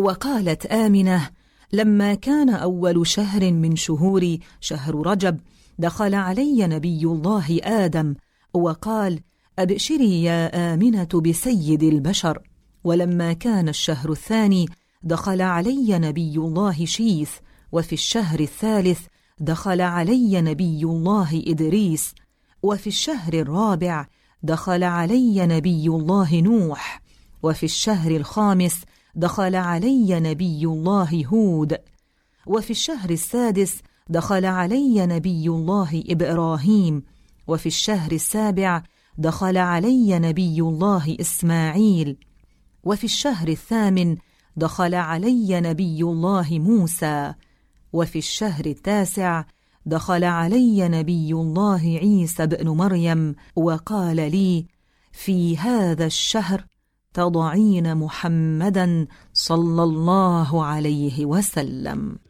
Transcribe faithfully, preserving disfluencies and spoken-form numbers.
وقالت آمنة: لما كان أول شهر من شهور شهر رجب دخل علي نبي الله آدم وقال: أبشري يا آمنة بسيد البشر. ولما كان الشهر الثاني دخل علي نبي الله شيث، وفي الشهر الثالث دخل علي نبي الله إدريس، وفي الشهر الرابع دخل علي نبي الله نوح، وفي الشهر الخامس دخل علي نبي الله هود، وفي الشهر السادس دخل علي نبي الله إبراهيم، وفي الشهر السابع دخل علي نبي الله إسماعيل، وفي الشهر الثامن دخل علي نبي الله موسى، وفي الشهر التاسع دخل علي نبي الله عيسى بن مريم وقال لي: في هذا الشهر تضعين محمدا صلى الله عليه وسلم.